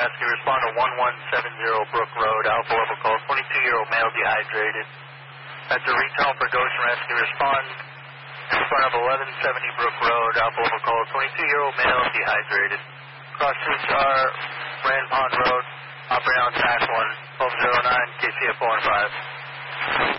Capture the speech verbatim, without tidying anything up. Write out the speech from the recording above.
Rescue. Respond to one one seven zero Brook Road, Alpha Level call, twenty-two-year-old male dehydrated. That's a retell for Goshen Rescue. Respond in front of eleven seventy Brook Road, Alpha Level call, twenty-two-year-old male dehydrated. Cross streets are Brand Pond Road, operating on Tax one, twelve oh nine, K C F four and five.